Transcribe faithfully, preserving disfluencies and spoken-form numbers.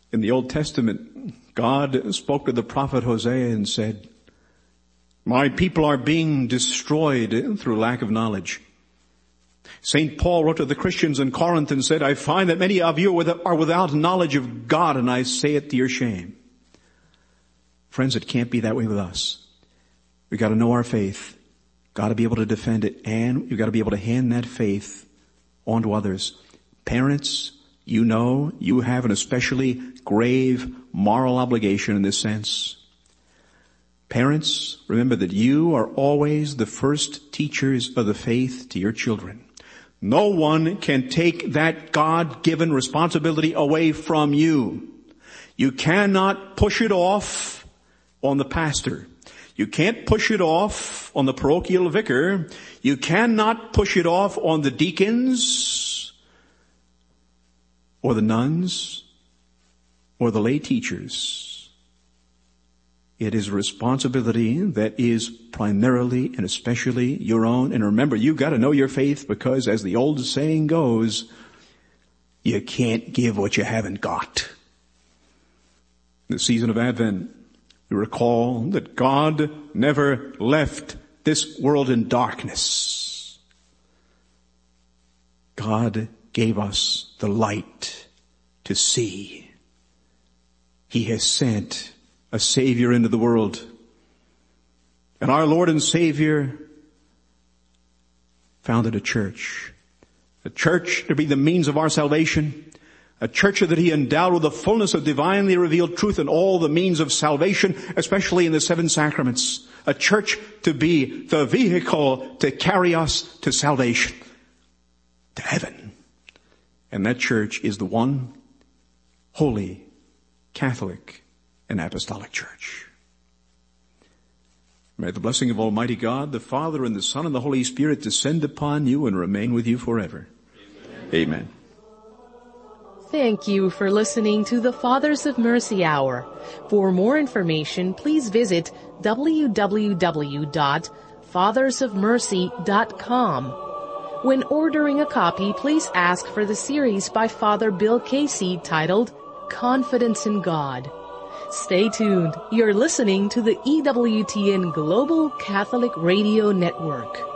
In the Old Testament, God spoke to the prophet Hosea and said, my people are being destroyed through lack of knowledge. Saint Paul wrote to the Christians in Corinth and said, I find that many of you are without knowledge of God, and I say it to your shame. Friends, it can't be that way with us. We've got to know our faith, got to be able to defend it, and we've got to be able to hand that faith on to others. Parents, you know you have an especially grave moral obligation in this sense. Parents, remember that you are always the first teachers of the faith to your children. No one can take that God-given responsibility away from you. You cannot push it off on the pastor. You can't push it off on the parochial vicar. You cannot push it off on the deacons or the nuns or the lay teachers. It is a responsibility that is primarily and especially your own. And remember, you've got to know your faith, because as the old saying goes, you can't give what you haven't got. In the season of Advent, we recall that God never left this world in darkness. God gave us the light to see. He has sent a Savior into the world. And our Lord and Savior founded a church. A church to be the means of our salvation. A church that He endowed with the fullness of divinely revealed truth and all the means of salvation, especially in the seven sacraments. A church to be the vehicle to carry us to salvation, to heaven. And that church is the one holy, Catholic, an apostolic church. May the blessing of Almighty God, the Father and the Son and the Holy Spirit descend upon you and remain with you forever. Amen. Amen. Thank you for listening to the Fathers of Mercy Hour. For more information, please visit w w w dot fathers of mercy dot com. When ordering a copy, please ask for the series by Father Bill Casey titled Confidence in God. Stay tuned. You're listening to the E W T N Global Catholic Radio Network.